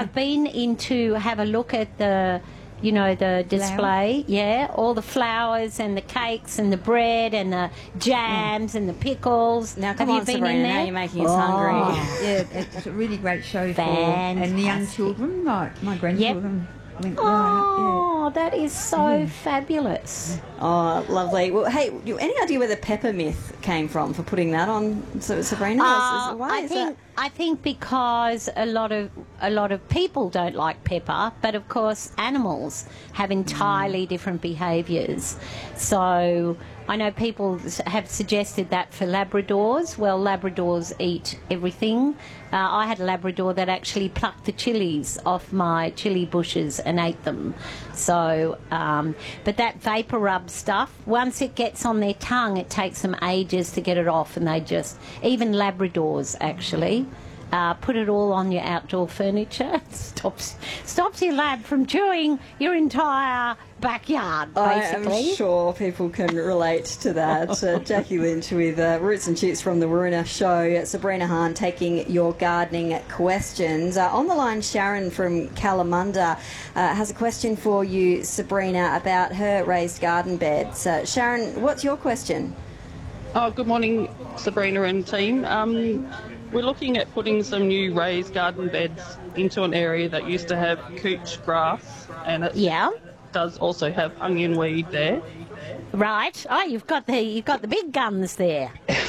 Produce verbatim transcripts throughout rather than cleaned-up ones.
I've been in to have a look at the, you know, the display, yeah, all the flowers and the cakes and the bread and the jams yeah. and the pickles. Now, come Have on, you been Sabrina, in there? now you're making us oh. hungry. Yeah, it's a really great show Fantastic. for and the young children, like my grandchildren. Yep. Went Oh, yeah. that is so mm. fabulous. Oh, lovely. Well, hey, any idea where the pepper myth came from for putting that on, so, Sabrina? Uh, is, is, why I is think that? I think because a lot of a lot of people don't like pepper, but of course animals have entirely mm. different behaviours. So I know people have suggested that for Labradors. Well, Labradors eat everything. Uh, I had a Labrador that actually plucked the chilies off my chili bushes and ate them. So, um, but that vapor rub stuff, once it gets on their tongue, it takes them ages to get it off, and they just, even Labradors actually, uh, put it all on your outdoor furniture. It stops, stops your lab from chewing your entire backyard, basically. I am sure people can relate to that. uh, Jackie Lynch with uh, Roots and Chips from the Waruna Show. Sabrina Hahn taking your gardening questions. Uh, on the line, Sharon from Kalamunda uh, has a question for you, Sabrina, about her raised garden beds. Uh, Sharon, what's your question? Oh, good morning, Sabrina and team. Um, we're looking at putting some new raised garden beds into an area that used to have couch grass, and it yeah. does also have onion weed there. Right. Oh, you've got the you've got the big guns there.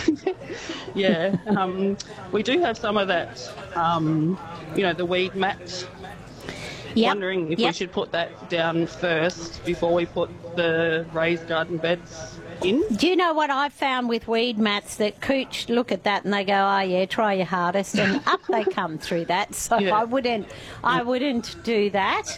yeah. Um, we do have some of that. Um, you know, the weed mat. Yep. Wondering if yep. we should put that down first before we put the raised garden beds in. Do you know what I've found with weed mats? That cooch look at that and they go, "Oh yeah, try your hardest," and up they come through that. So yeah. I wouldn't, I wouldn't do that.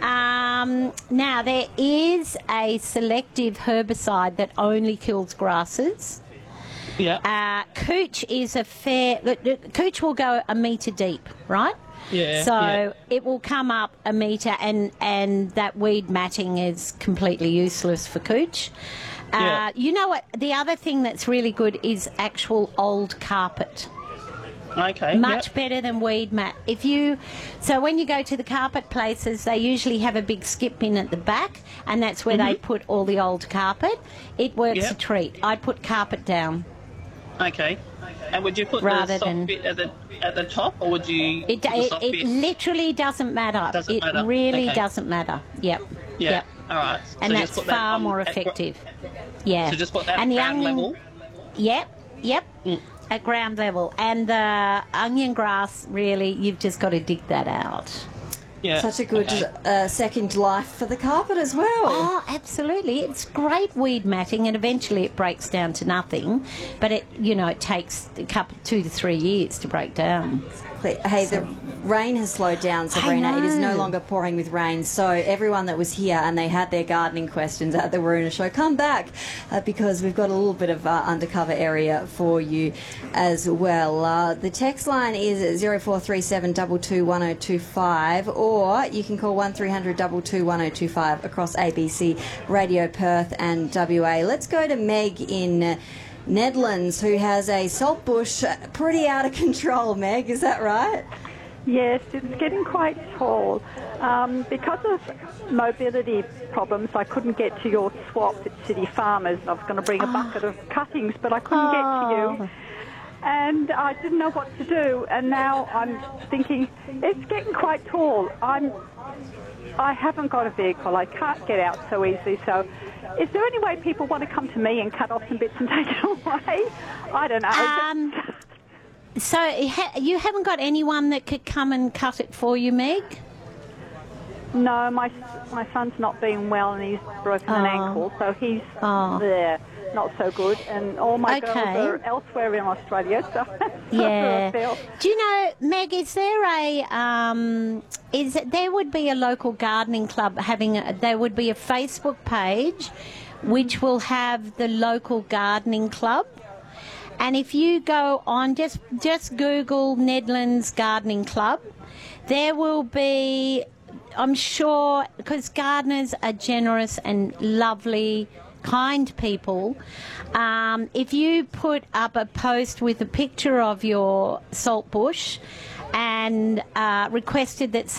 Um, now there is a selective herbicide that only kills grasses. Yeah. Uh, cooch is a fair. Cooch will go a metre deep, right? Yeah, so yeah. it will come up a metre, and, and that weed matting is completely useless for cooch. Uh, yeah. You know what? The other thing that's really good is actual old carpet. Okay. Much yep. better than weed mat. If you, so when you go to the carpet places, they usually have a big skip in at the back, and that's where mm-hmm. they put all the old carpet. It works yep. a treat. I'd put carpet down. Okay. And would you put Rather the soft than, bit at the at the top, or would you? It, put the it, soft it bit? literally doesn't matter. Doesn't it matter. really okay. doesn't matter. Yep. Yeah. Yep. All right. And so that's just put far that more at, effective. Yeah. So just put that and at the ground onion, level. Yep. Yep. Mm. At ground level, and the onion grass, really, you've just got to dig that out. Yeah. Such a good okay. uh, second life for the carpet as well. Oh, absolutely. It's great weed matting, and eventually it breaks down to nothing. But it, you know, it takes a couple, two to three years to break down. Hey, the rain has slowed down, Sabrina. It is no longer pouring with rain. So everyone that was here and they had their gardening questions at the Waruna Show, come back uh, because we've got a little bit of uh, undercover area for you as well. Uh, the text line is zero four three seven two two one zero two five, or you can call one three hundred two two one zero two five across A B C Radio Perth and W A. Let's go to Meg in Uh, Nedlands, who has a salt bush pretty out of control. Meg, is that right? Yes, it's getting quite tall. Um, because of mobility problems, I couldn't get to your swap at City Farmers. I was going to bring a oh. bucket of cuttings, but I couldn't oh. get to you. And I didn't know what to do, and now I'm thinking, it's getting quite tall. I'm, I haven't got a vehicle. I can't get out so easily, so is there any way people want to come to me and cut off some bits and take it away? I don't know. Um, so ha- you haven't got anyone that could come and cut it for you, Meg? No, my my son's not being well and he's broken oh. an ankle, so he's oh. there, not so good. And all my okay. girls are elsewhere in Australia, so yeah. so do you know, Meg? Is there a um? Is it, there would be a local gardening club having a, there would be a Facebook page, which will have the local gardening club. And if you go on, just just Google Nedlands Gardening Club, there will be, I'm sure, because gardeners are generous and lovely, kind people. Um, if you put up a post with a picture of your salt bush and uh, requested that